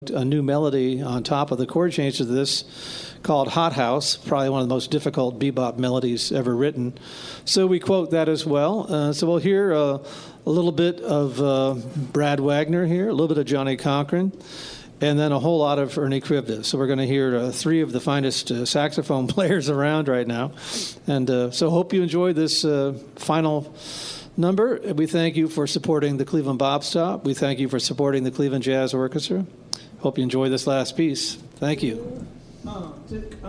a new melody on top of the chord change to this called Hot House, probably one of the most difficult bebop melodies ever written. So we quote that as well. So we'll hear a little bit of Brad Wagner here, a little bit of Johnny Cochran, and then a whole lot of Ernie Krivda. So we're going to hear three of the finest saxophone players around right now. And so hope you enjoy this final number. We thank you for supporting the Cleveland Bobstop. We thank you for supporting the Cleveland Jazz Orchestra. Hope you enjoy this last piece. Thank you.